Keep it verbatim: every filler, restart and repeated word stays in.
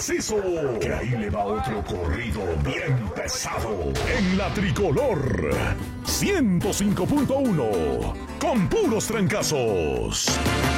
macizo, que ahí le va otro corrido bien pesado. En la tricolor, ciento cinco punto uno, con puros trancazos.